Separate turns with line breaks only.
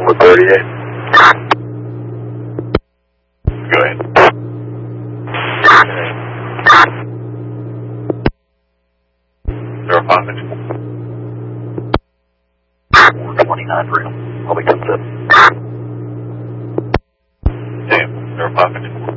With 38. Go ahead. 29 for him. I'll be 7. Damn, 0554.